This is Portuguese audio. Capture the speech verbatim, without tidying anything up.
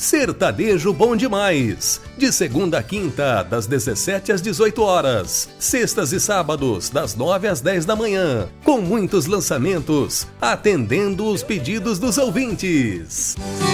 Sertanejo Bom Demais. De segunda a quinta, das dezessete às dezoito horas. Sextas e sábados, das nove às dez da manhã. Com muitos lançamentos, atendendo os pedidos dos ouvintes.